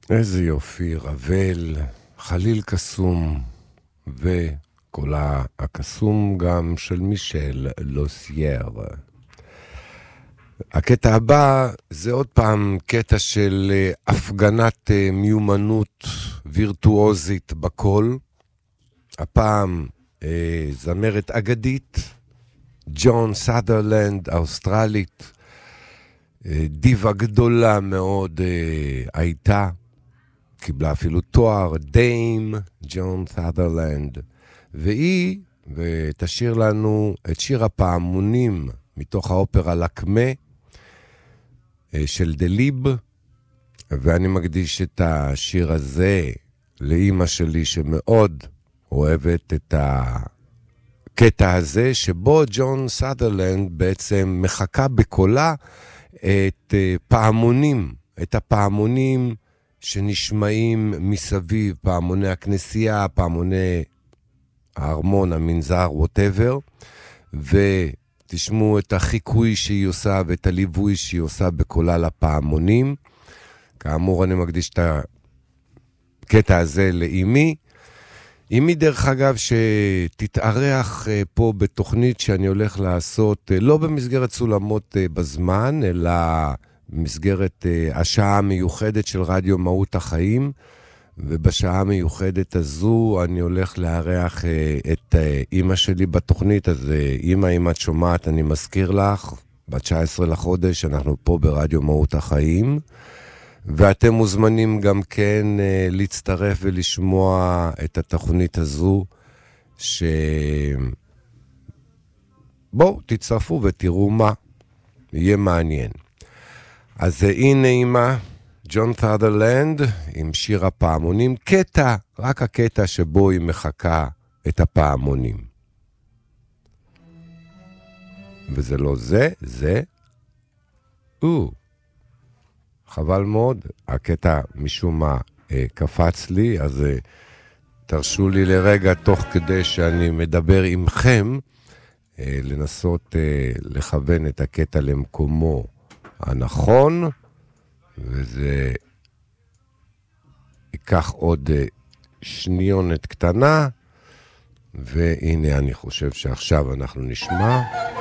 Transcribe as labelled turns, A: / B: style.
A: איזה יופי, רבל, חליל קסום, וקולה הקסום גם של מישל לוסייר. הקטע הבא זה עוד פעם קטע של הפגנת מיומנות וירטואוזית בקול. הפעם זמרת אגדית, ג'ון סאדרלנד, האוסטרלית, דיבה גדולה מאוד הייתה, קיבלה אפילו תואר, דיים ג'ון סאדרלנד, והיא ותשאיר לנו את שיר הפעמונים מתוך האופרה לקמה של דליב, ואני מקדיש את השיר הזה לאמא שלי שמאוד אוהבת את הקטע הזה, שבו ג'ון סאדרלנד בעצם מחכה בקולה את פעמונים, את הפעמונים שנשמעים מסביב, פעמוני הכנסייה, פעמוני הארמון, המנזר, whatever, ותשמעו את החיקוי שהיא עושה ואת הליווי שהיא עושה בקולה לפעמונים. כאמור, אני מקדיש את הקטע הזה לאמי. אמי דרך אגב שתתארח פה בתוכנית שאני הולך לעשות, לא במסגרת סולמות בזמן, אלא במסגרת השעה המיוחדת של רדיו מהות החיים, ובשעה המיוחדת הזו אני הולך לארח את אמא שלי בתוכנית. אז אמא, אם את שומעת, אני מזכיר לך, ב-19 לחודש אנחנו פה ברדיו מהות החיים, ואתם מוזמנים גם כן להצטרף ולשמוע את התוכנית הזו, בואו תצטרפו ותראו מה, יהיה מעניין. אז הנה אמא, ג'ון סאדרלנד עם שיר הפעמונים, קטע, רק הקטע שבו היא מחכה את הפעמונים. וזה לא זה, זה חבל מאוד, הקטע משום מה קפץ לי, אז תרשו לי לרגע, תוך כדי שאני מדבר עמכם, לנסות לכוון את הקטע למקומו הנכון, וזה ייקח עוד שניונת קטנה, והנה אני חושב שעכשיו אנחנו נשמע.